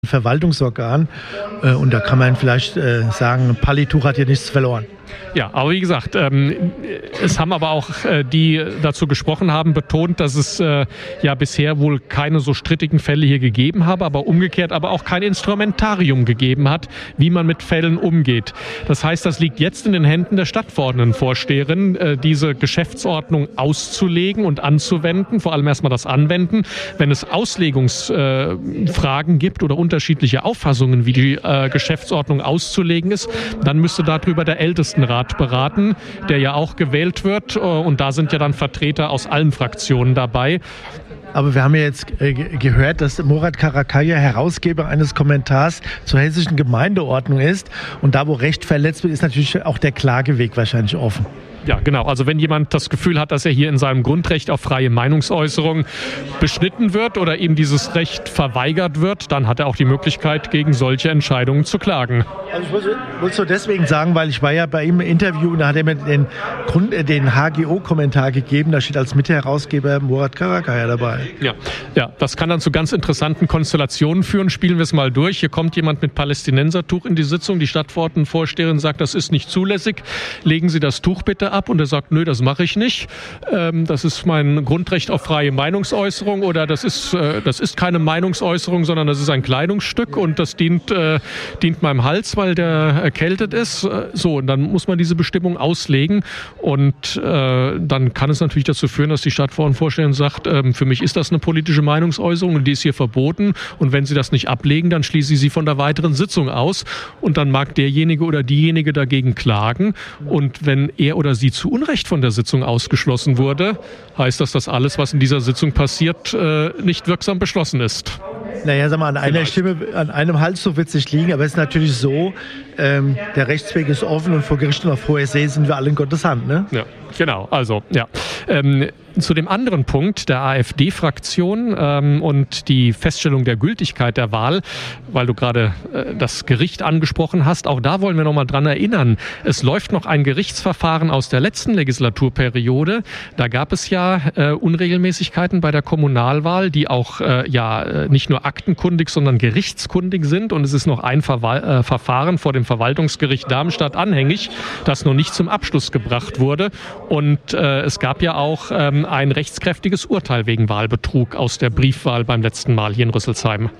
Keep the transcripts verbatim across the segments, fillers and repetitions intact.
Verwaltungsorgan. Äh, und da kann man vielleicht äh, sagen, Palituch hat hier nichts verloren. Ja, aber wie gesagt, ähm, es haben aber auch äh, die dazu gesprochen haben, betont, dass es äh, ja bisher wohl keine so strittigen Fälle hier gegeben habe, aber umgekehrt aber auch kein Instrumentarium gegeben hat, wie man mit Fällen umgeht. Das heißt, das liegt jetzt in den Händen der Stadtverordnetenvorsteherin, äh, diese Geschäftsordnung auszulegen und anzuwenden, vor allem erstmal das Anwenden. Wenn es Auslegungsfragen äh, gibt oder unterschiedliche Auffassungen, wie die äh, Geschäftsordnung auszulegen ist, dann müsste darüber der Ältestenrat beraten, der ja auch gewählt wird, und da sind ja dann Vertreter aus allen Fraktionen dabei. Aber wir haben ja jetzt äh, gehört, dass Murat Karakaya Herausgeber eines Kommentars zur hessischen Gemeindeordnung ist, und da, wo Recht verletzt wird, ist natürlich auch der Klageweg wahrscheinlich offen. Ja, genau. Also wenn jemand das Gefühl hat, dass er hier in seinem Grundrecht auf freie Meinungsäußerung beschnitten wird oder ihm dieses Recht verweigert wird, dann hat er auch die Möglichkeit, gegen solche Entscheidungen zu klagen. Also ich wollte so deswegen sagen, weil ich war ja bei ihm im Interview und da hat er mir den, Grund, äh, den H G O-Kommentar gegeben. Da steht als Mitherausgeber Murat Karakaya dabei. Ja, ja, das kann dann zu ganz interessanten Konstellationen führen. Spielen wir es mal durch. Hier kommt jemand mit Palästinensertuch in die Sitzung. Die Stadtverordnetenvorsteherin sagt, das ist nicht zulässig. Legen Sie das Tuch bitte ab, und er sagt, nö, das mache ich nicht. Ähm, das ist mein Grundrecht auf freie Meinungsäußerung, oder das ist, äh, das ist keine Meinungsäußerung, sondern das ist ein Kleidungsstück und das dient, äh, dient meinem Hals, weil der erkältet ist. So, und dann muss man diese Bestimmung auslegen, und äh, dann kann es natürlich dazu führen, dass die Stadtverordnetenvorsteherin sagt, äh, für mich ist das eine politische Meinungsäußerung und die ist hier verboten, und wenn Sie das nicht ablegen, dann schließe ich Sie von der weiteren Sitzung aus, und dann mag derjenige oder diejenige dagegen klagen, und wenn er oder sie zu Unrecht von der Sitzung ausgeschlossen wurde, heißt das, dass alles, was in dieser Sitzung passiert, nicht wirksam beschlossen ist. Naja, sag mal, an einer Vielleicht. Stimme, an einem Hals wird es nicht liegen, aber es ist natürlich so, ähm, der Rechtsweg ist offen, und vor Gericht und auf hoher See sind wir alle in Gottes Hand, ne? Ja, genau, also, ja. Ähm, Zu dem anderen Punkt der AfD-Fraktion ähm, und die Feststellung der Gültigkeit der Wahl, weil du gerade äh, das Gericht angesprochen hast, auch da wollen wir noch mal dran erinnern. Es läuft noch ein Gerichtsverfahren aus der letzten Legislaturperiode. Da gab es ja äh, Unregelmäßigkeiten bei der Kommunalwahl, die auch äh, ja nicht nur aktenkundig, sondern gerichtskundig sind. Und es ist noch ein Verwa- äh, Verfahren vor dem Verwaltungsgericht Darmstadt anhängig, das noch nicht zum Abschluss gebracht wurde. Und äh, es gab ja auch ähm, ein rechtskräftiges Urteil wegen Wahlbetrug aus der Briefwahl beim letzten Mal hier in Rüsselsheim.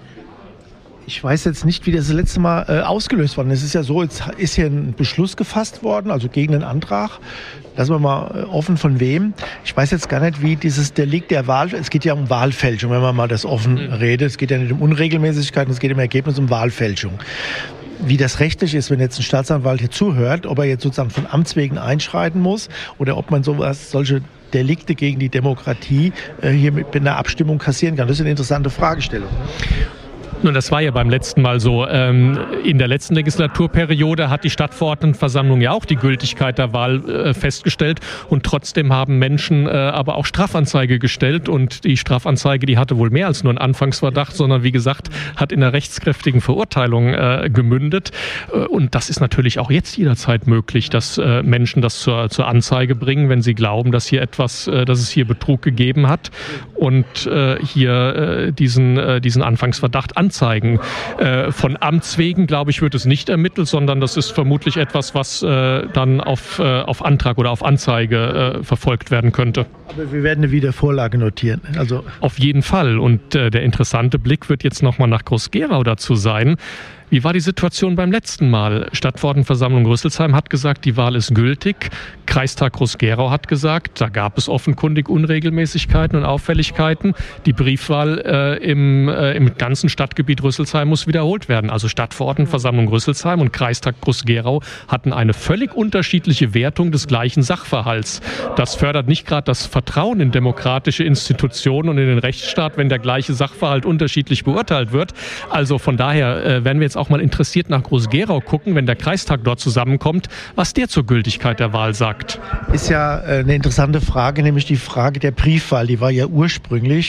Ich weiß jetzt nicht, wie das, das letzte Mal äh, ausgelöst worden ist. Es ist ja so, jetzt ist hier ein Beschluss gefasst worden, also gegen den Antrag. Lassen wir mal äh, offen, von wem. Ich weiß jetzt gar nicht, wie dieses Delikt der Wahl, es geht ja um Wahlfälschung, wenn man mal das offen mhm. redet. Es geht ja nicht um Unregelmäßigkeiten, es geht im Ergebnis um Wahlfälschung. Wie das rechtlich ist, wenn jetzt ein Staatsanwalt hier zuhört, ob er jetzt sozusagen von Amts wegen einschreiten muss oder ob man sowas, solche Delikte gegen die Demokratie äh, hier mit einer Abstimmung kassieren kann. Das ist eine interessante Fragestellung. Nun, das war ja beim letzten Mal so. Ähm, in der letzten Legislaturperiode hat die Stadtverordnetenversammlung ja auch die Gültigkeit der Wahl äh, festgestellt, und trotzdem haben Menschen äh, aber auch Strafanzeige gestellt, und die Strafanzeige, die hatte wohl mehr als nur einen Anfangsverdacht, sondern wie gesagt, hat in einer rechtskräftigen Verurteilung äh, gemündet, äh, und das ist natürlich auch jetzt jederzeit möglich, dass äh, Menschen das zur, zur Anzeige bringen, wenn sie glauben, dass hier etwas, äh, dass es hier Betrug gegeben hat, und äh, hier äh, diesen, äh, diesen Anfangsverdacht anzeigen. Zeigen. Äh, von Amts wegen, glaube ich, wird es nicht ermittelt, sondern das ist vermutlich etwas, was äh, dann auf, äh, auf Antrag oder auf Anzeige äh, verfolgt werden könnte. Aber wir werden eine Wiedervorlage notieren. Also auf jeden Fall. Und äh, der interessante Blick wird jetzt nochmal nach Groß-Gerau dazu sein. Wie war die Situation beim letzten Mal? Stadtverordnetenversammlung Rüsselsheim hat gesagt, die Wahl ist gültig. Kreistag Groß-Gerau hat gesagt, da gab es offenkundig Unregelmäßigkeiten und Auffälligkeiten. Die Briefwahl äh, im, äh, im ganzen Stadtgebiet Rüsselsheim muss wiederholt werden. Also Stadtverordnetenversammlung Rüsselsheim und Kreistag Groß-Gerau hatten eine völlig unterschiedliche Wertung des gleichen Sachverhalts. Das fördert nicht gerade das Vertrauen in demokratische Institutionen und in den Rechtsstaat, wenn der gleiche Sachverhalt unterschiedlich beurteilt wird. Also von daher äh, werden wir jetzt auch mal interessiert nach Groß-Gerau gucken, wenn der Kreistag dort zusammenkommt, was der zur Gültigkeit der Wahl sagt. Ist ja eine interessante Frage, nämlich die Frage der Briefwahl. Die war ja ursprünglich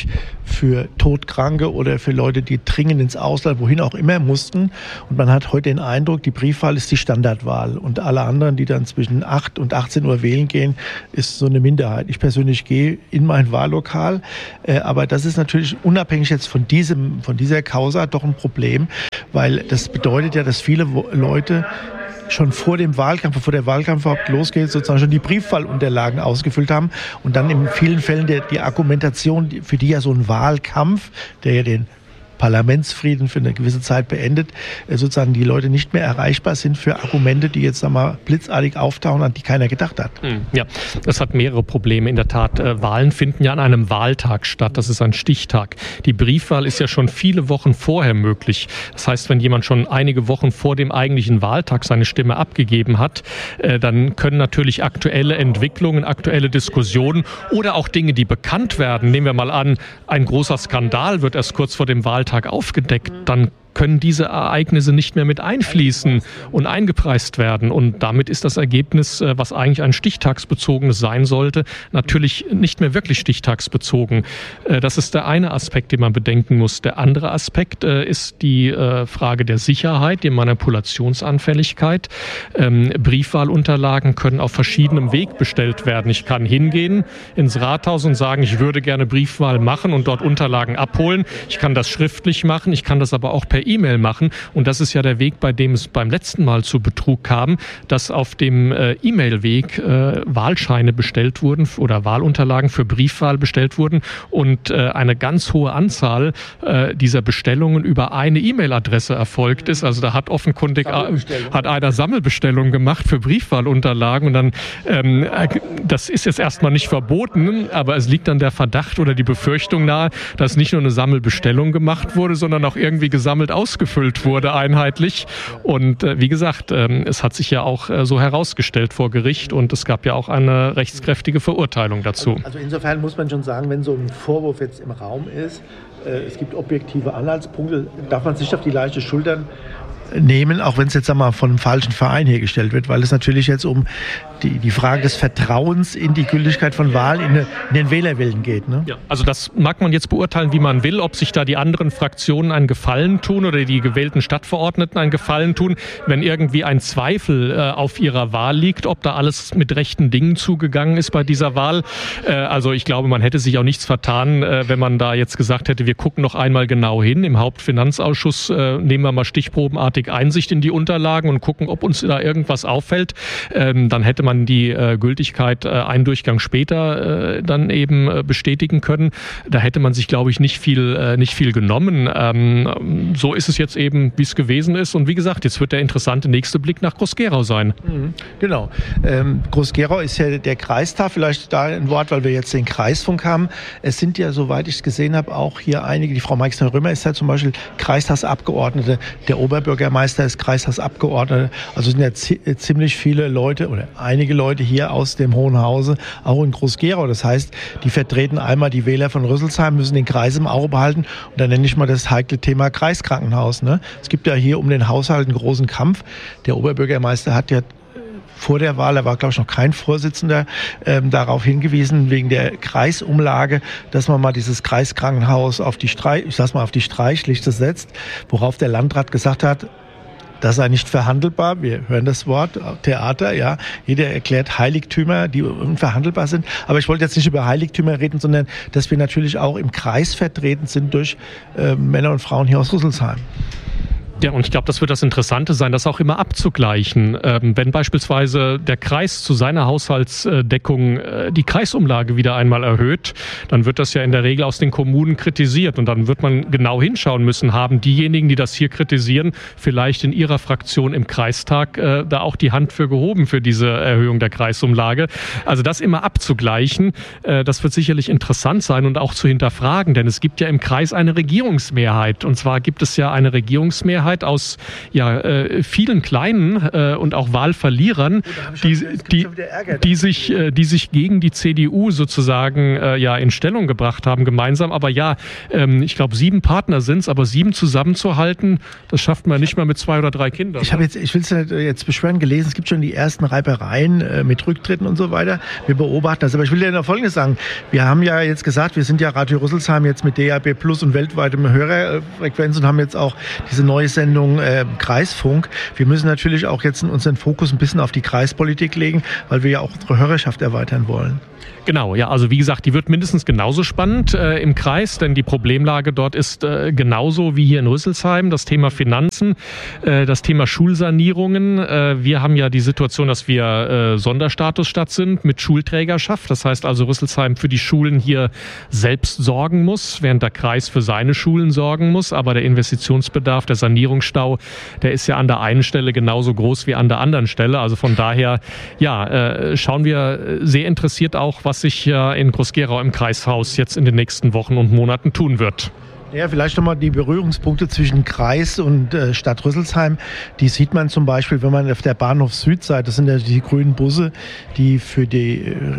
für Todkranke oder für Leute, die dringend ins Ausland, wohin auch immer mussten. Und man hat heute den Eindruck, die Briefwahl ist die Standardwahl. Und alle anderen, die dann zwischen acht und achtzehn Uhr wählen gehen, ist so eine Minderheit. Ich persönlich gehe in mein Wahllokal. Äh, aber das ist natürlich unabhängig jetzt von diesem, von dieser Causa doch ein Problem, weil das bedeutet ja, dass viele Leute schon vor dem Wahlkampf, bevor der Wahlkampf überhaupt losgeht, sozusagen schon die Briefwahlunterlagen ausgefüllt haben und dann in vielen Fällen der, die Argumentation, für die ja so ein Wahlkampf, der ja den Parlamentsfrieden für eine gewisse Zeit beendet, sozusagen die Leute nicht mehr erreichbar sind für Argumente, die jetzt einmal blitzartig auftauchen, an die keiner gedacht hat. Ja, das hat mehrere Probleme. In der Tat, äh, Wahlen finden ja an einem Wahltag statt. Das ist ein Stichtag. Die Briefwahl ist ja schon viele Wochen vorher möglich. Das heißt, wenn jemand schon einige Wochen vor dem eigentlichen Wahltag seine Stimme abgegeben hat, äh, dann können natürlich aktuelle Entwicklungen, aktuelle Diskussionen oder auch Dinge, die bekannt werden, nehmen wir mal an, ein großer Skandal wird erst kurz vor dem Wahltag aufgedeckt, dann können diese Ereignisse nicht mehr mit einfließen und eingepreist werden. Und damit ist das Ergebnis, was eigentlich ein stichtagsbezogenes sein sollte, natürlich nicht mehr wirklich stichtagsbezogen. Das ist der eine Aspekt, den man bedenken muss. Der andere Aspekt ist die Frage der Sicherheit, die Manipulationsanfälligkeit. Briefwahlunterlagen können auf verschiedenem Weg bestellt werden. Ich kann hingehen ins Rathaus und sagen, ich würde gerne Briefwahl machen und dort Unterlagen abholen. Ich kann das schriftlich machen, ich kann das aber auch per E-Mail machen. Und das ist ja der Weg, bei dem es beim letzten Mal zu Betrug kam, dass auf dem äh, E-Mail-Weg äh, Wahlscheine bestellt wurden oder Wahlunterlagen für Briefwahl bestellt wurden und äh, eine ganz hohe Anzahl äh, dieser Bestellungen über eine E-Mail-Adresse erfolgt ist. Also da hat offenkundig hat einer Sammelbestellung gemacht für Briefwahlunterlagen und dann, ähm, das ist jetzt erstmal nicht verboten, aber es liegt dann der Verdacht oder die Befürchtung nahe, dass nicht nur eine Sammelbestellung gemacht wurde, sondern auch irgendwie gesammelt ausgefüllt wurde, einheitlich. Und äh, wie gesagt, ähm, es hat sich ja auch äh, so herausgestellt vor Gericht und es gab ja auch eine rechtskräftige Verurteilung dazu. Also, also insofern muss man schon sagen, wenn so ein Vorwurf jetzt im Raum ist, äh, es gibt objektive Anhaltspunkte, darf man sich auf die leichte Schultern nehmen, auch wenn es jetzt einmal von einem falschen Verein hergestellt wird, weil es natürlich jetzt um die, die Frage des Vertrauens in die Gültigkeit von Wahlen in, in den Wählerwillen geht. Ne? Ja, also das mag man jetzt beurteilen, wie man will, ob sich da die anderen Fraktionen einen Gefallen tun oder die gewählten Stadtverordneten einen Gefallen tun, wenn irgendwie ein Zweifel äh, auf ihrer Wahl liegt, ob da alles mit rechten Dingen zugegangen ist bei dieser Wahl. Äh, also ich glaube, man hätte sich auch nichts vertan, äh, wenn man da jetzt gesagt hätte, wir gucken noch einmal genau hin. Im Hauptfinanzausschuss äh, nehmen wir mal stichprobenartig Einsicht in die Unterlagen und gucken, ob uns da irgendwas auffällt. Ähm, dann hätte man die äh, Gültigkeit äh, einen Durchgang später äh, dann eben äh, bestätigen können. Da hätte man sich, glaube ich, nicht viel, äh, nicht viel genommen. Ähm, so ist es jetzt eben, wie es gewesen ist. Und wie gesagt, jetzt wird der interessante nächste Blick nach Groß-Gerau sein. Mhm, genau. Ähm, Groß-Gerau ist ja der Kreistag. Vielleicht da ein Wort, weil wir jetzt den Kreisfunk haben. Es sind ja, soweit ich es gesehen habe, auch hier einige, die Frau Meixner-Römer ist ja zum Beispiel Kreistagsabgeordnete, der Oberbürgermeister ist Kreistagsabgeordneter. Also sind ja zi- ziemlich viele Leute oder einige Leute hier aus dem Hohen Hause, auch in Groß-Gerau. Das heißt, die vertreten einmal die Wähler von Rüsselsheim, müssen den Kreis im Auge behalten. Und dann nenne ich mal das heikle Thema Kreiskrankenhaus. Ne? Es gibt ja hier um den Haushalt einen großen Kampf. Der Oberbürgermeister hat ja vor der Wahl, er war, glaube ich, noch kein Vorsitzender, ähm, darauf hingewiesen, wegen der Kreisumlage, dass man mal dieses Kreiskrankenhaus auf die Streich, ich sag's mal, auf die Streichliste setzt, worauf der Landrat gesagt hat, das sei nicht verhandelbar. Wir hören das Wort Theater, ja. Jeder erklärt Heiligtümer, die unverhandelbar sind. Aber ich wollte jetzt nicht über Heiligtümer reden, sondern dass wir natürlich auch im Kreis vertreten sind durch äh, Männer und Frauen hier aus Rüsselsheim. Ja, und ich glaube, das wird das Interessante sein, das auch immer abzugleichen. Ähm, wenn beispielsweise der Kreis zu seiner Haushaltsdeckung äh, die Kreisumlage wieder einmal erhöht, dann wird das ja in der Regel aus den Kommunen kritisiert. Und dann wird man genau hinschauen müssen, haben diejenigen, die das hier kritisieren, vielleicht in ihrer Fraktion im Kreistag äh, da auch die Hand für gehoben für diese Erhöhung der Kreisumlage. Also das immer abzugleichen, äh, das wird sicherlich interessant sein und auch zu hinterfragen. Denn es gibt ja im Kreis eine Regierungsmehrheit. Und zwar gibt es ja eine Regierungsmehrheit, Mehrheit aus ja, äh, vielen kleinen äh, und auch Wahlverlierern, oh, die, die, die, sich, äh, die sich gegen die C D U sozusagen äh, ja, in Stellung gebracht haben gemeinsam. Aber ja, ähm, ich glaube, sieben Partner sind es, aber sieben zusammenzuhalten, das schafft man nicht mal mit zwei oder drei Kindern. Ich habe jetzt, ich will es jetzt beschweren, gelesen, es gibt schon die ersten Reibereien äh, mit Rücktritten und so weiter. Wir beobachten das. Aber ich will dir noch Folgendes sagen. Wir haben ja jetzt gesagt, wir sind ja Radio Rüsselsheim jetzt mit D A B Plus und weltweitem Hörerfrequenz und haben jetzt auch diese neue Sendung äh, Kreisfunk. Wir müssen natürlich auch jetzt unseren Fokus ein bisschen auf die Kreispolitik legen, weil wir ja auch unsere Hörerschaft erweitern wollen. Genau, ja, also wie gesagt, die wird mindestens genauso spannend äh, im Kreis, denn die Problemlage dort ist äh, genauso wie hier in Rüsselsheim. Das Thema Finanzen, äh, das Thema Schulsanierungen. Äh, wir haben ja die Situation, dass wir äh, Sonderstatusstadt sind mit Schulträgerschaft. Das heißt also, Rüsselsheim für die Schulen hier selbst sorgen muss, während der Kreis für seine Schulen sorgen muss. Aber der Investitionsbedarf, der Sanierungsstau, der ist ja an der einen Stelle genauso groß wie an der anderen Stelle. Also von daher, ja, äh, schauen wir sehr interessiert auch, was sich ja in Groß-Gerau im Kreishaus jetzt in den nächsten Wochen und Monaten tun wird. Ja, vielleicht nochmal die Berührungspunkte zwischen Kreis und äh, Stadt Rüsselsheim. Die sieht man zum Beispiel, wenn man auf der Bahnhof Südseite, das sind ja die grünen Busse, die für die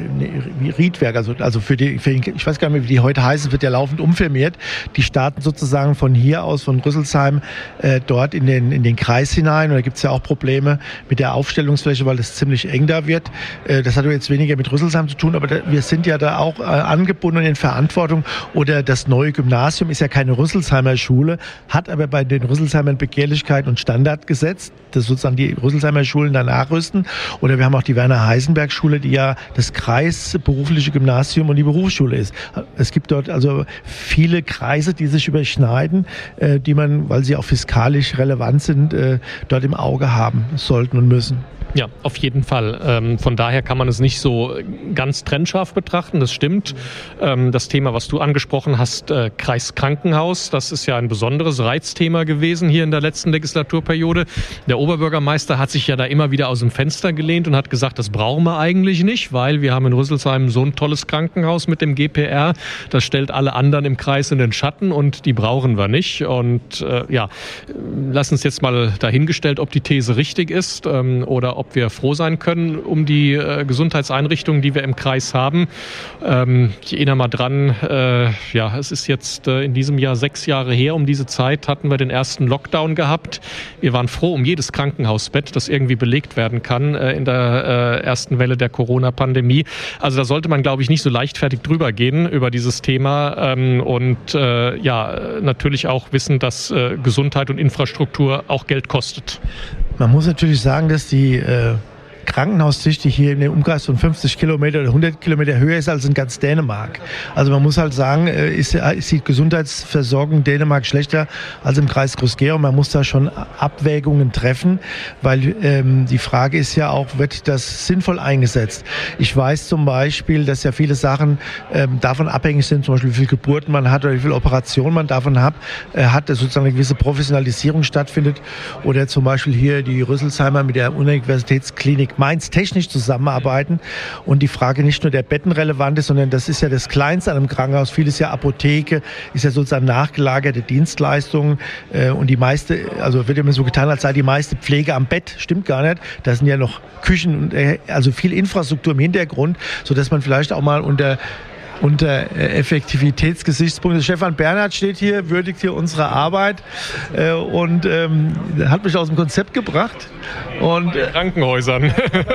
äh, Riedwerk, also, also für die, für die, ich weiß gar nicht mehr, wie die heute heißen, wird ja laufend umfirmiert. Die starten sozusagen von hier aus, von Rüsselsheim, äh, dort in den, in den Kreis hinein. Und da gibt es ja auch Probleme mit der Aufstellungsfläche, weil es ziemlich eng da wird. Äh, das hat jetzt weniger mit Rüsselsheim zu tun, aber da, wir sind ja da auch äh, angebunden und in Verantwortung. Oder das neue Gymnasium ist ja kein eine Rüsselsheimer Schule, hat aber bei den Rüsselsheimern Begehrlichkeit und Standard gesetzt, dass sozusagen die Rüsselsheimer Schulen danach rüsten. Oder wir haben auch die Werner-Heisenberg-Schule, die ja das kreisberufliche Gymnasium und die Berufsschule ist. Es gibt dort also viele Kreise, die sich überschneiden, die man, weil sie auch fiskalisch relevant sind, dort im Auge haben sollten und müssen. Ja, auf jeden Fall. Ähm, von daher kann man es nicht so ganz trennscharf betrachten, das stimmt. Ähm, das Thema, was du angesprochen hast, äh, Kreiskrankenhaus, das ist ja ein besonderes Reizthema gewesen hier in der letzten Legislaturperiode. Der Oberbürgermeister hat sich ja da immer wieder aus dem Fenster gelehnt und hat gesagt, das brauchen wir eigentlich nicht, weil wir haben in Rüsselsheim so ein tolles Krankenhaus mit dem G P R, das stellt alle anderen im Kreis in den Schatten und die brauchen wir nicht. Und äh, ja, lass uns jetzt mal dahingestellt, ob die These richtig ist ähm, oder ob ob wir froh sein können um die äh, Gesundheitseinrichtungen, die wir im Kreis haben. Ähm, ich erinnere mal dran, äh, ja, es ist jetzt äh, in diesem Jahr sechs Jahre her. Um diese Zeit hatten wir den ersten Lockdown gehabt. Wir waren froh um jedes Krankenhausbett, das irgendwie belegt werden kann äh, in der äh, ersten Welle der Corona-Pandemie. Also da sollte man, glaube ich, nicht so leichtfertig drüber gehen über dieses Thema ähm, und äh, ja, natürlich auch wissen, dass äh, Gesundheit und Infrastruktur auch Geld kostet. Man muss natürlich sagen, dass die äh, Krankenhausdichte hier in dem Umkreis von fünfzig Kilometer oder hundert Kilometer höher ist als in ganz Dänemark. Also man muss halt sagen, äh, ist, ist die Gesundheitsversorgung in Dänemark schlechter als im Kreis Groß-Gerau. Man muss da schon Abwägungen treffen, weil ähm, die Frage ist ja auch, wird das sinnvoll eingesetzt? Ich weiß zum Beispiel, dass ja viele Sachen ähm, davon abhängig sind, zum Beispiel wie viele Geburten man hat oder wie viele Operationen man davon hat, äh, hat, dass sozusagen eine gewisse Professionalisierung stattfindet. Oder zum Beispiel hier die Rüsselsheimer mit der Universitätsklinik Mainz technisch zusammenarbeiten und die Frage nicht nur der Betten relevant ist, sondern das ist ja das Kleinste an einem Krankenhaus. Vieles ja Apotheke, ist ja sozusagen nachgelagerte Dienstleistungen äh, und die meiste, also wird immer so getan, als sei die meiste Pflege am Bett. Stimmt gar nicht. Da sind ja noch Küchen und äh, also viel Infrastruktur im Hintergrund, sodass man vielleicht auch mal unter unter Effektivitätsgesichtspunkten. Stefan Bernhard steht hier, würdigt hier unsere Arbeit äh, und ähm, hat mich aus dem Konzept gebracht. Und äh, Krankenhäusern.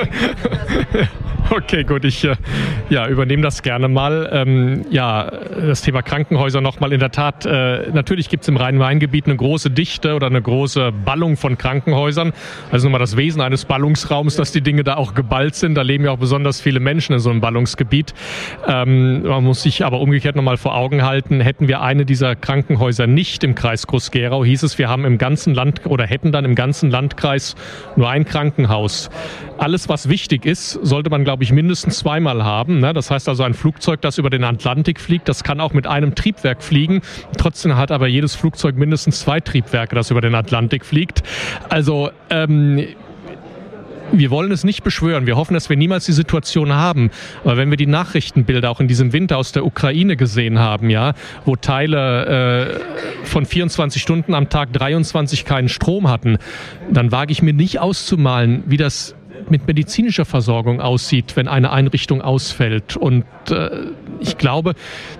Okay, gut, ich äh, ja, übernehme das gerne mal. Ähm, ja, das Thema Krankenhäuser nochmal in der Tat. Äh, natürlich gibt es im Rhein-Main-Gebiet eine große Dichte oder eine große Ballung von Krankenhäusern. Also nochmal das Wesen eines Ballungsraums, dass die Dinge da auch geballt sind. Da leben ja auch besonders viele Menschen in so einem Ballungsgebiet. Ähm, man muss sich aber umgekehrt nochmal vor Augen halten, hätten wir eine dieser Krankenhäuser nicht im Kreis Groß-Gerau, hieß es, wir haben im ganzen Land oder hätten dann im ganzen Landkreis nur ein Krankenhaus. Alles, was wichtig ist, sollte man, glaube ich, mindestens zweimal haben. Das heißt also, ein Flugzeug, das über den Atlantik fliegt, das kann auch mit einem Triebwerk fliegen. Trotzdem hat aber jedes Flugzeug mindestens zwei Triebwerke, das über den Atlantik fliegt. Also ähm, wir wollen es nicht beschwören. Wir hoffen, dass wir niemals die Situation haben. Aber wenn wir die Nachrichtenbilder auch in diesem Winter aus der Ukraine gesehen haben, ja, wo Teile äh, von vierundzwanzig Stunden am Tag dreiundzwanzig keinen Strom hatten, dann wage ich mir nicht auszumalen, wie das mit medizinischer Versorgung aussieht, wenn eine Einrichtung ausfällt. Und äh, ich glaube,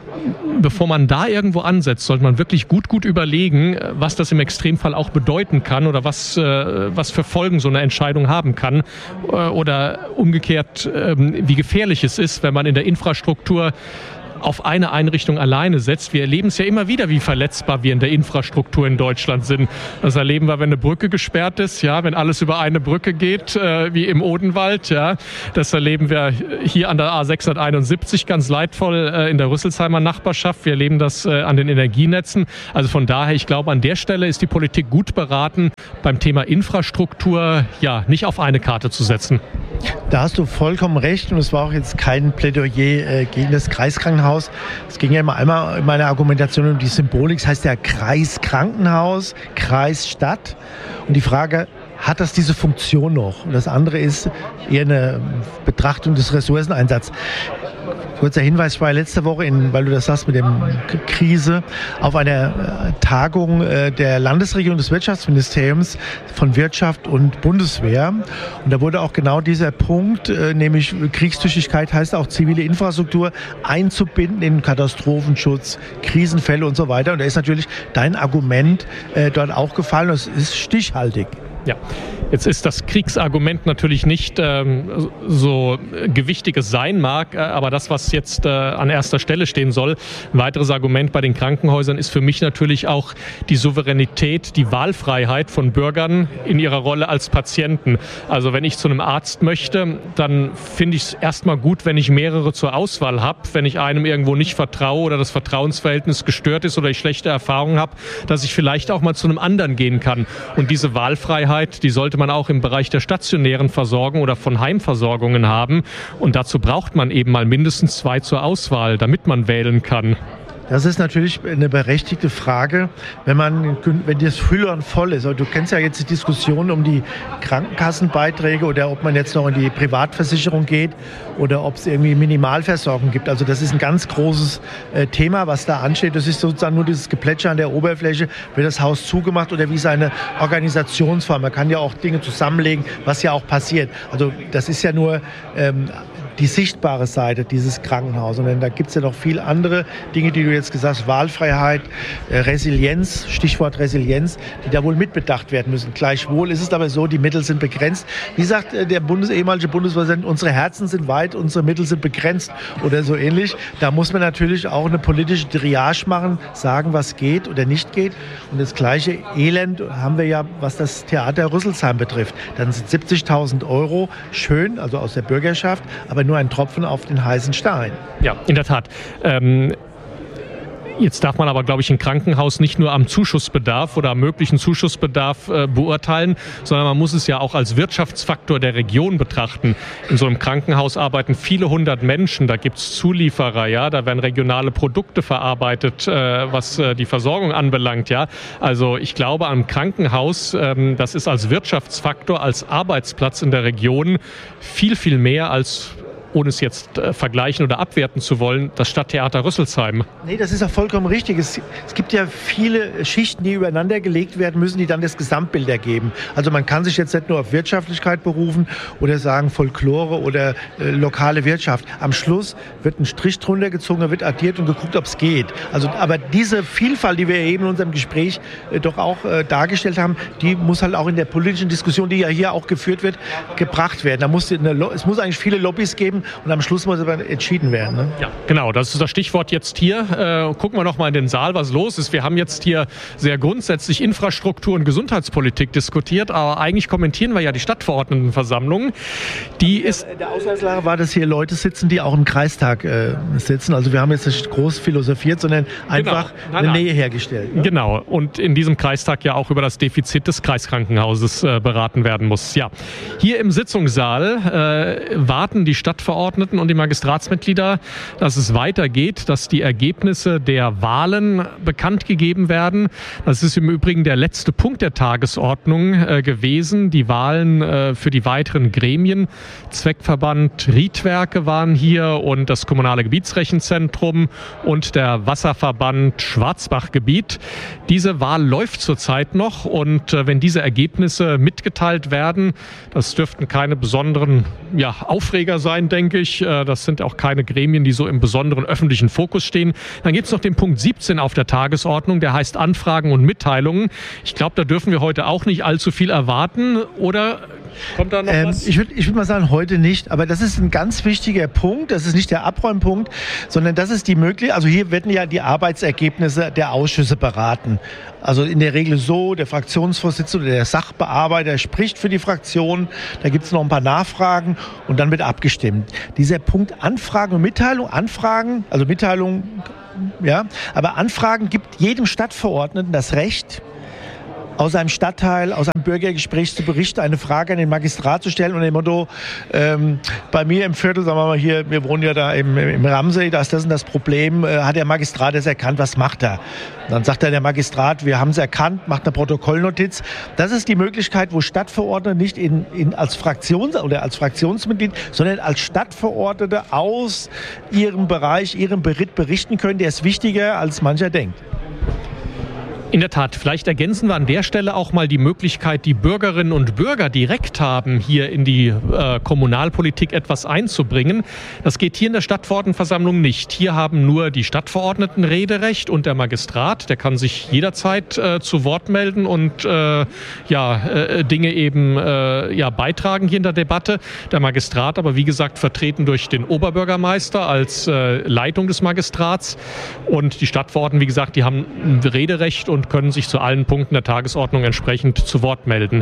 bevor man da irgendwo ansetzt, sollte man wirklich gut, gut überlegen, was das im Extremfall auch bedeuten kann oder was, äh, was für Folgen so eine Entscheidung haben kann. Äh, oder umgekehrt, äh, wie gefährlich es ist, wenn man in der Infrastruktur auf eine Einrichtung alleine setzt. Wir erleben es ja immer wieder, wie verletzbar wir in der Infrastruktur in Deutschland sind. Das erleben wir, wenn eine Brücke gesperrt ist, ja, wenn alles über eine Brücke geht, äh, wie im Odenwald, ja. Das erleben wir hier an der A sechshunderteinundsiebzig ganz leidvoll äh, in der Rüsselsheimer Nachbarschaft. Wir erleben das äh, an den Energienetzen. Also von daher, ich glaube, an der Stelle ist die Politik gut beraten, beim Thema Infrastruktur ja nicht auf eine Karte zu setzen. Da hast du vollkommen recht und es war auch jetzt kein Plädoyer äh, gegen das Kreiskrankenhaus. Es ging ja immer einmal in meiner Argumentation um die Symbolik. Das heißt ja Kreiskrankenhaus, Kreisstadt. Und die Frage, hat das diese Funktion noch? Und das andere ist eher eine Betrachtung des Ressourceneinsatzes. Kurzer Hinweis, ich war letzte Woche, in, weil du das sagst mit der Krise, auf einer Tagung der Landesregierung des Wirtschaftsministeriums von Wirtschaft und Bundeswehr. Und da wurde auch genau dieser Punkt, nämlich Kriegstüchtigkeit heißt auch zivile Infrastruktur, einzubinden in Katastrophenschutz, Krisenfälle und so weiter. Und da ist natürlich dein Argument dort auch gefallen. Das ist stichhaltig. Ja, jetzt ist das Kriegsargument natürlich nicht ähm, so gewichtiges sein mag, aber das, was jetzt äh, an erster Stelle stehen soll, ein weiteres Argument bei den Krankenhäusern ist für mich natürlich auch die Souveränität, die Wahlfreiheit von Bürgern in ihrer Rolle als Patienten. Also wenn ich zu einem Arzt möchte, dann finde ich es erstmal gut, wenn ich mehrere zur Auswahl habe, wenn ich einem irgendwo nicht vertraue oder das Vertrauensverhältnis gestört ist oder ich schlechte Erfahrungen habe, dass ich vielleicht auch mal zu einem anderen gehen kann. Und diese Wahlfreiheit, die sollte man auch im Bereich der stationären Versorgung oder von Heimversorgungen haben. Und dazu braucht man eben mal mindestens zwei zur Auswahl, damit man wählen kann. Das ist natürlich eine berechtigte Frage, wenn man, wenn das Füllhorn voll ist. Du kennst ja jetzt die Diskussion um die Krankenkassenbeiträge oder ob man jetzt noch in die Privatversicherung geht oder ob es irgendwie Minimalversorgung gibt. Also das ist ein ganz großes äh, Thema, was da ansteht. Das ist sozusagen nur dieses Geplätscher an der Oberfläche. Wird das Haus zugemacht oder wie ist eine Organisationsform? Man kann ja auch Dinge zusammenlegen, was ja auch passiert. Also das ist ja nur ähm, die sichtbare Seite dieses Krankenhauses. Und da gibt es ja noch viel andere Dinge, die du jetzt gesagt hast, Wahlfreiheit, äh, Resilienz, Stichwort Resilienz, die da wohl mitbedacht werden müssen. Gleichwohl ist es aber so, die Mittel sind begrenzt. Wie sagt äh, der Bundes-, ehemalige Bundespräsident, unsere Herzen sind weit, unsere Mittel sind begrenzt oder so ähnlich. Da muss man natürlich auch eine politische Triage machen, sagen, was geht oder nicht geht. Und das gleiche Elend haben wir ja, was das Theater Rüsselsheim betrifft. Dann sind siebzigtausend Euro schön, also aus der Bürgerschaft, aber nur ein Tropfen auf den heißen Stein. Ja, in der Tat. Ähm Jetzt darf man aber, glaube ich, ein Krankenhaus nicht nur am Zuschussbedarf oder am möglichen Zuschussbedarf äh, beurteilen, sondern man muss es ja auch als Wirtschaftsfaktor der Region betrachten. In so einem Krankenhaus arbeiten viele hundert Menschen, da gibt es Zulieferer, ja, da werden regionale Produkte verarbeitet, äh, was äh, die Versorgung anbelangt, ja. Also ich glaube, am Krankenhaus, ähm, das ist als Wirtschaftsfaktor, als Arbeitsplatz in der Region viel, viel mehr als, ohne es jetzt äh, vergleichen oder abwerten zu wollen, das Stadttheater Rüsselsheim. Nee, das ist auch vollkommen richtig. Es, es gibt ja viele Schichten, die übereinander gelegt werden müssen, die dann das Gesamtbild ergeben. Also man kann sich jetzt nicht nur auf Wirtschaftlichkeit berufen oder sagen Folklore oder äh, lokale Wirtschaft. Am Schluss wird ein Strich drunter gezogen, da wird addiert und geguckt, ob es geht. Also, aber diese Vielfalt, die wir eben in unserem Gespräch äh, doch auch äh, dargestellt haben, die muss halt auch in der politischen Diskussion, die ja hier auch geführt wird, gebracht werden. Da muss eine, es muss eigentlich viele Lobbys geben, und am Schluss muss aber entschieden werden. Ne? Ja, genau. Das ist das Stichwort jetzt hier. Äh, gucken wir noch mal in den Saal, was los ist. Wir haben jetzt hier sehr grundsätzlich Infrastruktur und Gesundheitspolitik diskutiert, aber eigentlich kommentieren wir ja die Stadtverordnetenversammlung. Die ist der Ausgangslage war, dass hier Leute sitzen, die auch im Kreistag äh, sitzen. Also wir haben jetzt nicht groß philosophiert, sondern einfach genau. Nein, eine nein. Nähe hergestellt. Ne? Genau. Und in diesem Kreistag ja auch über das Defizit des Kreiskrankenhauses äh, beraten werden muss. Ja. Hier im Sitzungssaal äh, warten die Stadtverordneten Stadtverordneten und die Magistratsmitglieder, dass es weitergeht, dass die Ergebnisse der Wahlen bekannt gegeben werden. Das ist im Übrigen der letzte Punkt der Tagesordnung äh, gewesen. Die Wahlen äh, für die weiteren Gremien. Zweckverband Riedwerke waren hier und das Kommunale Gebietsrechenzentrum und der Wasserverband Schwarzbachgebiet. Diese Wahl läuft zurzeit noch und äh, wenn diese Ergebnisse mitgeteilt werden, das dürften keine besonderen ja, Aufreger sein, denke ich. Äh, das sind auch keine Gremien, die so im besonderen öffentlichen Fokus stehen. Dann gibt es noch den Punkt siebzehn auf der Tagesordnung, der heißt Anfragen und Mitteilungen. Ich glaube, da dürfen wir heute auch nicht allzu viel erwarten, oder kommt da noch ähm, was? Ich würde ich würd mal sagen, heute nicht, aber das ist ein ganz wichtiger Punkt. Das ist nicht der Abräumpunkt, sondern das ist die Möglichkeit, also hier werden ja die Arbeitsergebnisse der Ausschüsse beraten. Also in der Regel so, der Fraktionsvorsitzende oder der Sachbearbeiter spricht für die Fraktion, da gibt es noch ein paar Nachfragen und dann wird abgestimmt. Dieser Punkt Anfragen und Mitteilung, Anfragen, also Mitteilung, ja, aber Anfragen gibt jedem Stadtverordneten das Recht, aus einem Stadtteil, aus einem Bürgergespräch zu berichten, eine Frage an den Magistrat zu stellen und dem Motto, ähm, bei mir im Viertel, sagen wir mal hier, wir wohnen ja da im, im Ramsey, da ist das und das Problem, äh, hat der Magistrat das erkannt, was macht er? Dann sagt er der Magistrat, wir haben es erkannt, macht eine Protokollnotiz. Das ist die Möglichkeit, wo Stadtverordnete nicht in, in, als Fraktions- oder als Fraktionsmitglied, sondern als Stadtverordnete aus ihrem Bereich, ihrem Bericht berichten können. Der ist wichtiger, als mancher denkt. In der Tat, vielleicht ergänzen wir an der Stelle auch mal die Möglichkeit, die Bürgerinnen und Bürger direkt haben, hier in die äh, Kommunalpolitik etwas einzubringen. Das geht hier in der Stadtverordnetenversammlung nicht. Hier haben nur die Stadtverordneten Rederecht und der Magistrat. Der kann sich jederzeit äh, zu Wort melden und äh, ja, äh, Dinge eben äh, ja, beitragen hier in der Debatte. Der Magistrat aber, wie gesagt, vertreten durch den Oberbürgermeister als äh, Leitung des Magistrats. Und die Stadtverordneten, wie gesagt, die haben ein Rederecht und und können sich zu allen Punkten der Tagesordnung entsprechend zu Wort melden.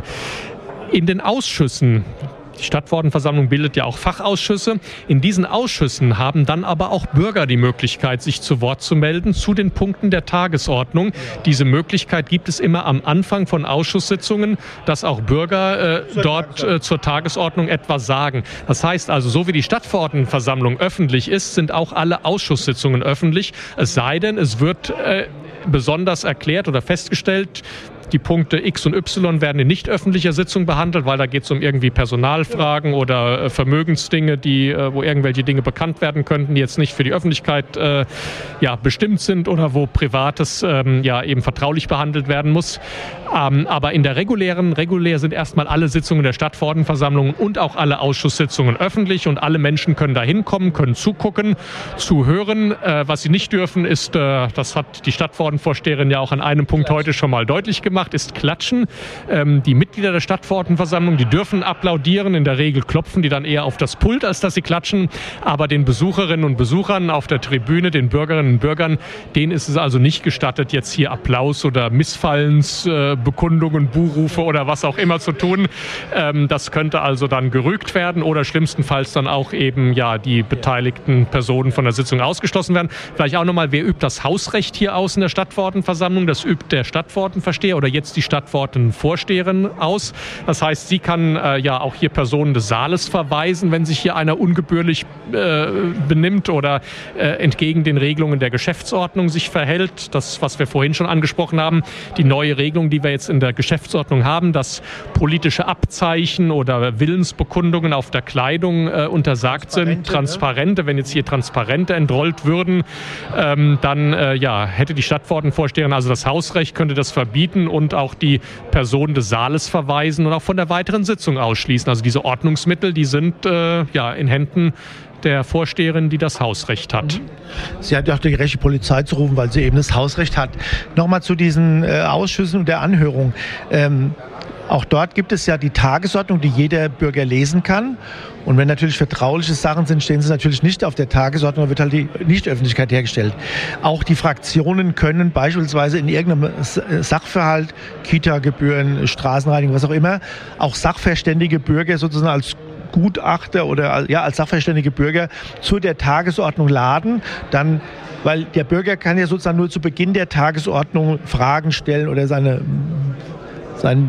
In den Ausschüssen, die Stadtverordnetenversammlung bildet ja auch Fachausschüsse, in diesen Ausschüssen haben dann aber auch Bürger die Möglichkeit, sich zu Wort zu melden zu den Punkten der Tagesordnung. Diese Möglichkeit gibt es immer am Anfang von Ausschusssitzungen, dass auch Bürger äh, dort äh, zur Tagesordnung etwas sagen. Das heißt also, so wie die Stadtverordnetenversammlung öffentlich ist, sind auch alle Ausschusssitzungen öffentlich, es sei denn, es wird äh, besonders erklärt oder festgestellt, die Punkte X und Y werden in nicht öffentlicher Sitzung behandelt, weil da geht es um irgendwie Personalfragen oder äh, Vermögensdinge, die, äh, wo irgendwelche Dinge bekannt werden könnten, die jetzt nicht für die Öffentlichkeit äh, ja, bestimmt sind oder wo Privates ähm, ja eben vertraulich behandelt werden muss. Ähm, aber in der regulären, regulär sind erstmal alle Sitzungen der Stadtverordnetenversammlung und auch alle Ausschusssitzungen öffentlich und alle Menschen können da hinkommen, können zugucken, zuhören. Äh, was sie nicht dürfen ist, äh, das hat die Stadtverordnetenvorsteherin ja auch an einem Punkt heute schon mal deutlich gemacht, ist klatschen. Ähm, die Mitglieder der Stadtverordnetenversammlung, die dürfen applaudieren. In der Regel klopfen die dann eher auf das Pult, als dass sie klatschen. Aber den Besucherinnen und Besuchern auf der Tribüne, den Bürgerinnen und Bürgern, denen ist es also nicht gestattet, jetzt hier Applaus oder Missfallensbekundungen, äh, Buhrufe oder was auch immer zu tun. Ähm, das könnte also dann gerügt werden oder schlimmstenfalls dann auch eben ja die beteiligten Personen von der Sitzung ausgeschlossen werden. Vielleicht auch nochmal, wer übt das Hausrecht hier aus in der Stadtverordnetenversammlung? Das übt der Stadtverordnetenversteher oder jetzt die Stadtverordnetenvorsteherin aus. Das heißt, sie kann äh, ja auch hier Personen des Saales verweisen, wenn sich hier einer ungebührlich äh, benimmt oder äh, entgegen den Regelungen der Geschäftsordnung sich verhält. Das, was wir vorhin schon angesprochen haben, die neue Regelung, die wir jetzt in der Geschäftsordnung haben, dass politische Abzeichen oder Willensbekundungen auf der Kleidung äh, untersagt sind. Transparente, wenn jetzt hier Transparente entrollt würden, ähm, dann äh, ja, hätte die Stadtverordnetenvorsteherin, also das Hausrecht, könnte das verbieten und auch die Person des Saales verweisen und auch von der weiteren Sitzung ausschließen. Also diese Ordnungsmittel, die sind äh, ja in Händen der Vorsteherin, die das Hausrecht hat. Sie hat ja auch die rechte Polizei zu rufen, weil sie eben das Hausrecht hat. Nochmal zu diesen äh, Ausschüssen und der Anhörung. Ähm, auch dort gibt es ja die Tagesordnung, die jeder Bürger lesen kann. Und wenn natürlich vertrauliche Sachen sind, stehen sie natürlich nicht auf der Tagesordnung, da wird halt die Nichtöffentlichkeit hergestellt. Auch die Fraktionen können beispielsweise in irgendeinem Sachverhalt, Kita-Gebühren, Straßenreinigung, was auch immer, auch sachverständige Bürger sozusagen als Gutachter oder ja, als sachverständige Bürger zu der Tagesordnung laden, dann, weil der Bürger kann ja sozusagen nur zu Beginn der Tagesordnung Fragen stellen oder seine, sein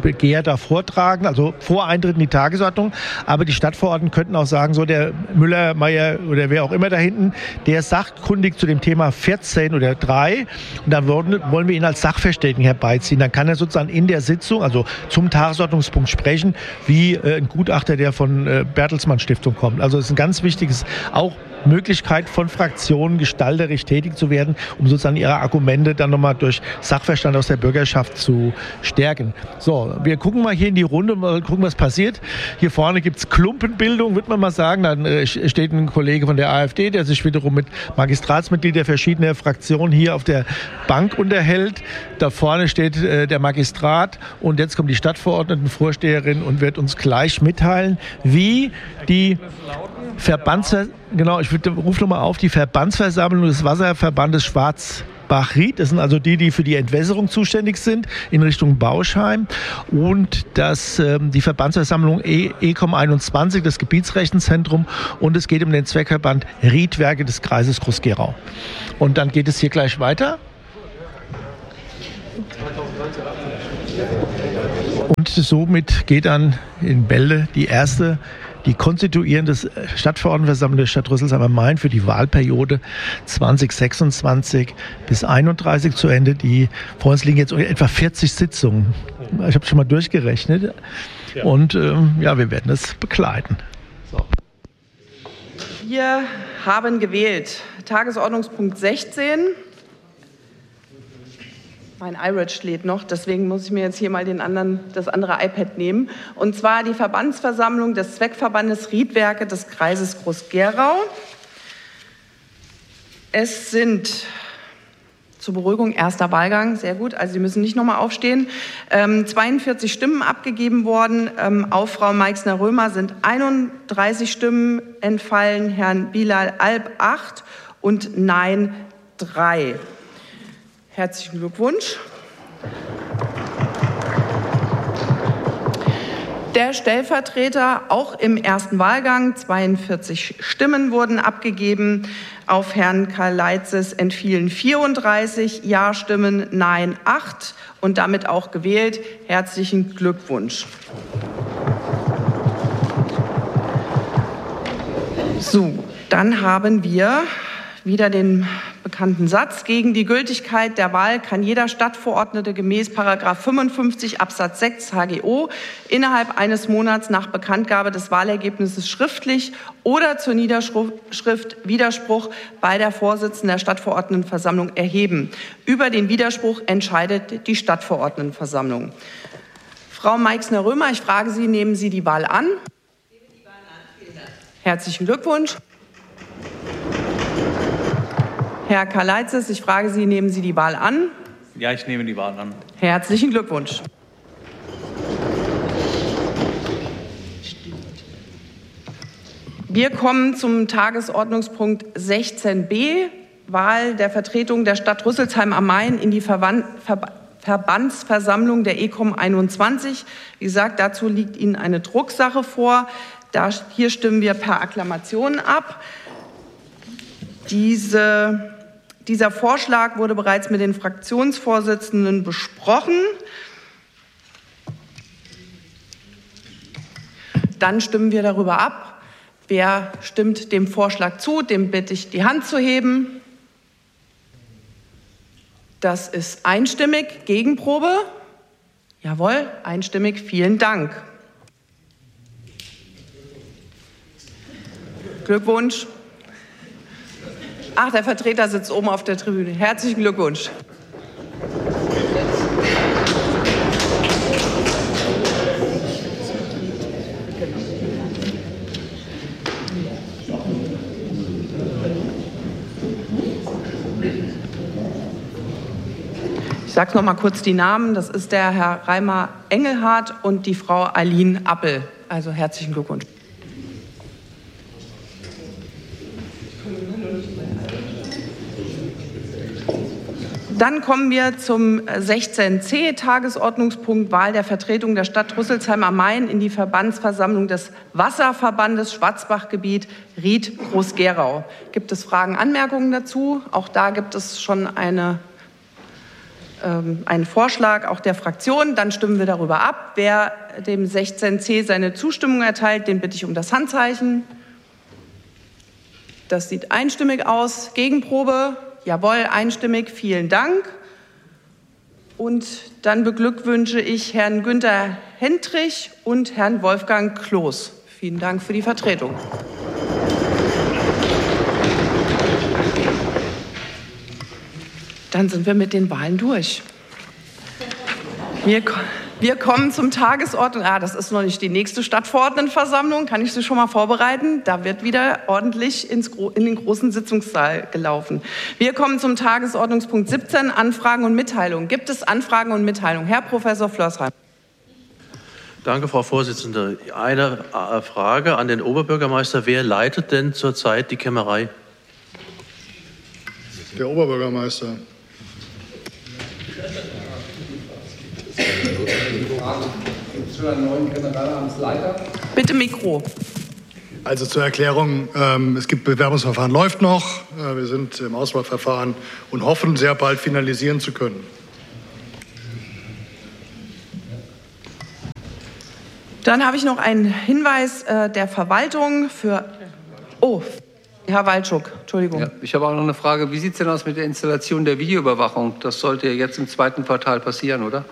Begehr da vortragen, also vor Eintritt in die Tagesordnung. Aber die Stadtverordneten könnten auch sagen, so der Müller, Meier oder wer auch immer da hinten, der ist sachkundig zu dem Thema vierzehn oder drei und dann wollen, wollen wir ihn als Sachverständigen herbeiziehen. Dann kann er sozusagen in der Sitzung, also zum Tagesordnungspunkt sprechen, wie äh, ein Gutachter, der von äh, Bertelsmann Stiftung kommt. Also das ist ein ganz wichtiges, auch Möglichkeit von Fraktionen gestalterisch tätig zu werden, um sozusagen ihre Argumente dann nochmal durch Sachverstand aus der Bürgerschaft zu stärken. So, wir gucken mal hier in die Runde, mal gucken, was passiert. Hier vorne gibt es Klumpenbildung, würde man mal sagen. Dann äh, steht ein Kollege von der AfD, der sich wiederum mit Magistratsmitgliedern verschiedener Fraktionen hier auf der Bank unterhält. Da vorne steht äh, der Magistrat und jetzt kommt die Stadtverordnetenvorsteherin und wird uns gleich mitteilen, wie die Verbandsversammlung, genau, ich rufe nochmal auf, die Verbandsversammlung des Wasserverbandes Schwarzbach-Ried. Das sind also die, die für die Entwässerung zuständig sind in Richtung Bauschheim. Und das, ähm, die Verbandsversammlung E C O M einundzwanzig, das Gebietsrechenzentrum. Und es geht um den Zweckverband Riedwerke des Kreises Groß-Gerau. Und dann geht es hier gleich weiter. Und somit geht dann in Bälde die erste die konstituierende Stadtverordnetenversammlung der Stadt Rüsselsheim am Main für die Wahlperiode zwanzig sechsundzwanzig bis einunddreißig zu Ende. Die vor uns liegen jetzt etwa vierzig Sitzungen. Ich habe schon mal durchgerechnet. Ja. Und ähm, ja, wir werden das begleiten. So. Wir haben gewählt Tagesordnungspunkt sechzehn. Mein iRich lädt noch, deswegen muss ich mir jetzt hier mal den anderen, das andere iPad nehmen. Und zwar die Verbandsversammlung des Zweckverbandes Riedwerke des Kreises Groß-Gerau. Es sind zur Beruhigung erster Wahlgang, sehr gut, also Sie müssen nicht nochmal aufstehen, ähm, zweiundvierzig Stimmen abgegeben worden. Ähm, auf Frau Meixner-Römer sind einunddreißig Stimmen entfallen, Herrn Bilal Alp acht und Nein drei. Herzlichen Glückwunsch. Der Stellvertreter auch im ersten Wahlgang, zweiundvierzig Stimmen wurden abgegeben. Auf Herrn Karleitzes entfielen vierunddreißig Ja-Stimmen, Nein acht und damit auch gewählt. Herzlichen Glückwunsch. So, dann haben wir wieder den bekannten Satz. Gegen die Gültigkeit der Wahl kann jeder Stadtverordnete gemäß Paragraph fünfundfünfzig Absatz sechs H G O innerhalb eines Monats nach Bekanntgabe des Wahlergebnisses schriftlich oder zur Niederschrift Widerspruch bei der Vorsitzenden der Stadtverordnetenversammlung erheben. Über den Widerspruch entscheidet die Stadtverordnetenversammlung. Frau Meixner-Römer, ich frage Sie, nehmen Sie die Wahl an? Ich nehme die Wahl an. Vielen Dank. Herzlichen Glückwunsch. Herr Karleitzes, ich frage Sie, nehmen Sie die Wahl an? Ja, ich nehme die Wahl an. Herzlichen Glückwunsch. Wir kommen zum Tagesordnungspunkt sechzehn b, Wahl der Vertretung der Stadt Rüsselsheim am Main in die Verband, Ver, Verbandsversammlung der E C O M einundzwanzig. Wie gesagt, dazu liegt Ihnen eine Drucksache vor. Da, hier stimmen wir per Akklamation ab. Diese, dieser Vorschlag wurde bereits mit den Fraktionsvorsitzenden besprochen. Dann stimmen wir darüber ab. Wer stimmt dem Vorschlag zu? Dem bitte ich, die Hand zu heben. Das ist einstimmig. Gegenprobe? Jawohl, einstimmig. Vielen Dank. Glückwunsch. Ach, der Vertreter sitzt oben auf der Tribüne. Herzlichen Glückwunsch. Ich sage noch mal kurz die Namen. Das ist der Herr Reimer Engelhardt und die Frau Aline Appel. Also herzlichen Glückwunsch. Dann kommen wir zum sechzehn c, Tagesordnungspunkt Wahl der Vertretung der Stadt Rüsselsheim am Main in die Verbandsversammlung des Wasserverbandes Schwarzbachgebiet Ried Groß-Gerau. Gibt es Fragen, Anmerkungen dazu? Auch da gibt es schon eine einen Vorschlag auch der Fraktion. Dann stimmen wir darüber ab. Wer dem sechzehn c seine Zustimmung erteilt, den bitte ich um das Handzeichen. Das sieht einstimmig aus. Gegenprobe? Jawohl, einstimmig. Vielen Dank. Und dann beglückwünsche ich Herrn Günther Hendrich und Herrn Wolfgang Kloß. Vielen Dank für die Vertretung. Dann sind wir mit den Wahlen durch. Wir, wir kommen zum Tagesordnung. Ah, das ist noch nicht die nächste Stadtverordnetenversammlung. Kann ich Sie schon mal vorbereiten? Da wird wieder ordentlich ins, in den großen Sitzungssaal gelaufen. Wir kommen zum Tagesordnungspunkt siebzehn, Anfragen und Mitteilungen. Gibt es Anfragen und Mitteilungen? Herr Professor Floßheim. Danke, Frau Vorsitzende. Eine Frage an den Oberbürgermeister. Wer leitet denn zurzeit die Kämmerei? Der Oberbürgermeister. Zu einem neuen Generalamtsleiter. Bitte Mikro. Also zur Erklärung, ähm, es gibt Bewerbungsverfahren, läuft noch. Äh, wir sind im Auswahlverfahren und hoffen, sehr bald finalisieren zu können. Dann habe ich noch einen Hinweis äh, der Verwaltung für... Oh, Herr Waldschuk, Entschuldigung. Ja, ich habe auch noch eine Frage. Wie sieht es denn aus mit der Installation der Videoüberwachung? Das sollte ja jetzt im zweiten Quartal passieren, oder?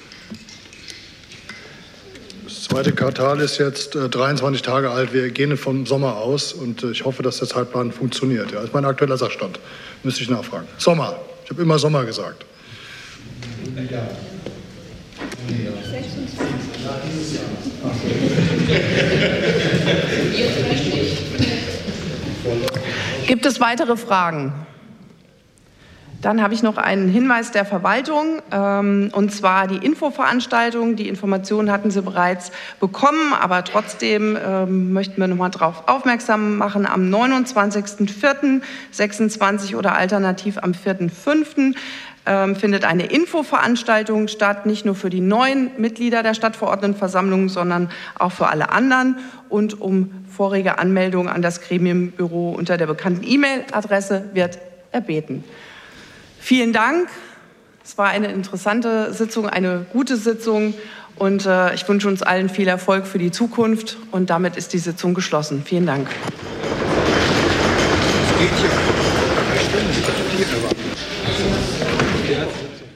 Das zweite Quartal ist jetzt äh, dreiundzwanzig Tage alt. Wir gehen vom Sommer aus und äh, ich hoffe, dass der Zeitplan funktioniert. Ja, das ist mein aktueller Sachstand. Müsste ich nachfragen. Sommer. Ich habe immer Sommer gesagt. Ja. Gibt es weitere Fragen? Dann habe ich noch einen Hinweis der Verwaltung, ähm, und zwar die Infoveranstaltung. Die Informationen hatten Sie bereits bekommen, aber trotzdem ähm, möchten wir noch mal darauf aufmerksam machen. Am neunundzwanzigsten vierten sechsundzwanzig oder alternativ am vierten fünften ähm, findet eine Infoveranstaltung statt, nicht nur für die neuen Mitglieder der Stadtverordnetenversammlung, sondern auch für alle anderen. Und um vorige Anmeldung an das Gremienbüro unter der bekannten E-Mail-Adresse wird erbeten. Vielen Dank. Es war eine interessante Sitzung, eine gute Sitzung. Und äh, ich wünsche uns allen viel Erfolg für die Zukunft. Und damit ist die Sitzung geschlossen. Vielen Dank. Das geht ja.